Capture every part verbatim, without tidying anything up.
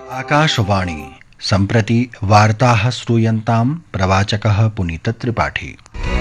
आकाशवाणी सम्प्रति वार्ताः श्रूयन्तां प्रवाचकः पुनीतत्रिपाठी।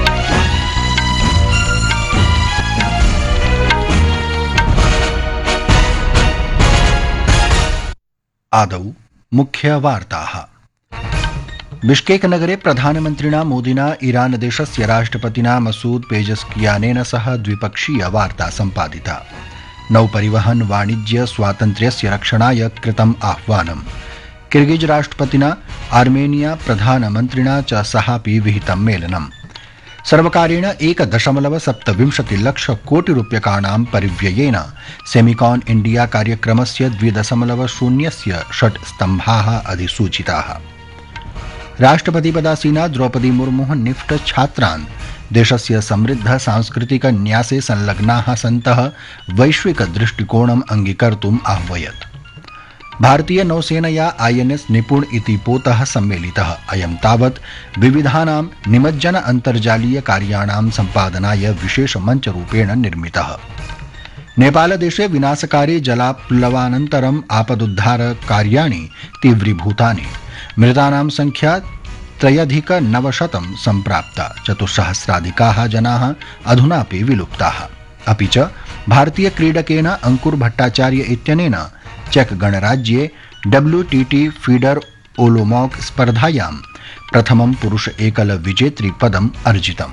आदौ मुख्यवार्ताः। बिश्केक नगरे प्रधानमन्त्रिणा मोदिना ईरान देशस्य राष्ट्रपतिना मसूद पेजेस्कियानेन सह द्विपक्षीय वार्ता सम्पादिता। नौपरिवहन वाणिज्य स्वातन्त्र्यस्य रक्षणाय कृतम् आह्वानम्। किर्गिज राष्ट्रपतिना आर्मेनिया प्रधानमन्त्रिणा च सहापि विहितं मेलनम्। सर्वकारेण एक दशमलव सप्तविंशति लक्ष कोटि रूप्यकाणां परिव्ययेन सेमिकॉन इंडिया कार्यक्रमस्य द्वि दशमलव शून्यस्य षट् स्तम्भाः अधिसूचिताः। राष्ट्रपतिपदासीना द्रौपदी मुर्मुः निफ्ट छात्रान् देशस्य समृद्ध सांस्कृतिक न्यासे संलग्नाः सन्तः वैश्विक दृष्टिकोणम् अंगीकर्तुम् आह्वयत्। भारतीय नौसेनया आईएनएस निपुण इति पोतः सम्मेलितः। अयं तावत् विविधानां निमज्जन अन्तर्जालीय कार्याणां सम्पादनाय विशेष मञ्चरूपेण निर्मितः। नेपालदेशे विनाशकारि जलाप्लवानन्तरम् आपदुद्धार कार्याणि तीव्रीभूतानि। मृतानां संख्या त्रयधिक नवशतं सम्प्राप्ता। चतुस्सहस्राधिकाः जनाः अधुनापि विलुप्ताः। अपि च भारतीय क्रीडकेन अंकुर भट्टाचार्य इत्यनेन चेक गणराज्ये डब्ल्यूटीटी फीडर ओलोमॉक स्पर्धायां प्रथमं पुरुष एकल विजेतृ पदम् अर्जितम्।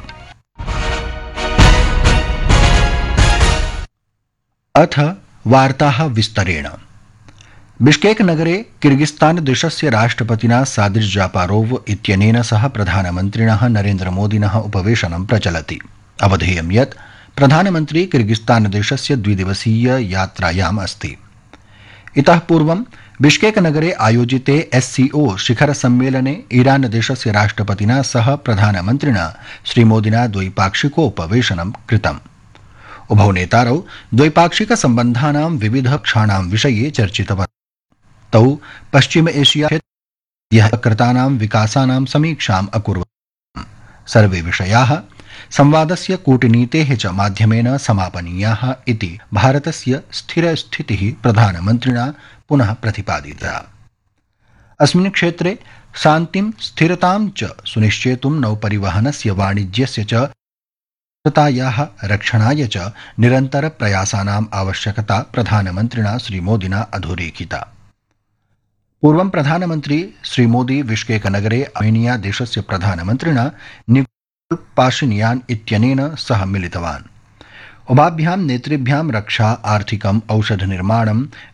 अथ वार्ताः विस्तरेण। बिश्केक नगरे किर्गिस्तान देशस्य राष्ट्रपतिना सादिर जापारोव इत्यनेन सह प्रधानमन्त्रिणः नरेन्द्र मोदिनः उपवेशनं प्रचलति। अवधेयं यत् प्रधानमन्त्री किर्गिस्तान देशस्य द्विदिवसीय यात्रायाम् अस्ति। इतः पूर्वं बिश्केक नगरे आयोजिते एससीओ शिखर सम्मेलने ईरान देशस्य राष्ट्रपतिना सह प्रधानमन्त्रिणा श्रीमोदिना द्वैपाक्षिकोपवेशनं कृतम्। उभौ नेतारौ द्वैपाक्षिक सम्बन्धानां विविध क्षाणां विषये चर्चितवन्तौ। तौ पश्चिम एशिया क्षेत्रे कृतानां विकासानां समीक्षाम् अकुर्वन्। सर्वे विषयाः संवादस्य कूटनीतेः च माध्यमेन समापनीयाः इति भारतस्य स्थिरस्थितिः प्रधानमन्त्रिणा पुनः प्रतिपादिता। अस्मिन् क्षेत्रे शान्तिं स्थिरतां च सुनिश्चेतुं नौपरिवहनस्य वाणिज्यस्य च तायाः रक्षणाय च निरन्तर प्रयासानाम् आवश्यकता प्रधानमन्त्रिणा श्रीमोदिना अधोरेखिता। पूर्वं प्रधानमन्त्री श्रीमोदी बिश्केक नगरे आर्मेनिया देशस्य प्रधानमन्त्रिणा निकोल पाशिनियान इत्यनेन सह मिलितवान्। उभाभ्यां नेतृभ्यां रक्षा, आर्थिकम्, औषधनिर्माणं,